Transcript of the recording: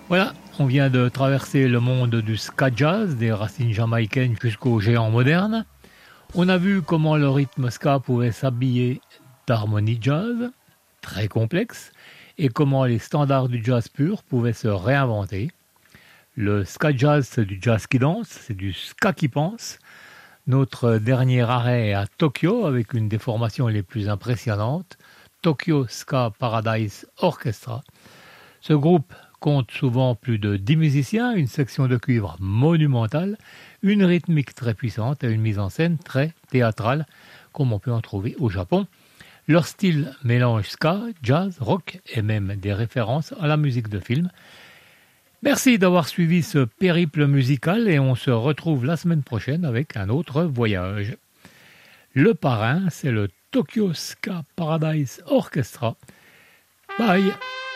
Voilà, on vient de traverser le monde du ska jazz, des racines jamaïcaines jusqu'aux géants modernes. On a vu comment le rythme ska pouvait s'habiller d'harmonie jazz, très complexe, et comment les standards du jazz pur pouvaient se réinventer. Le ska jazz, c'est du jazz qui danse, c'est du ska qui pense. Notre dernier arrêt est à Tokyo avec une des formations les plus impressionnantes, Tokyo Ska Paradise Orchestra. Ce groupe compte souvent plus de 10 musiciens, une section de cuivre monumentale, une rythmique très puissante et une mise en scène très théâtrale, comme on peut en trouver au Japon. Leur style mélange ska, jazz, rock et même des références à la musique de film. Merci d'avoir suivi ce périple musical et on se retrouve la semaine prochaine avec un autre voyage. Le parrain, c'est le Tokyo Ska Paradise Orchestra. Bye!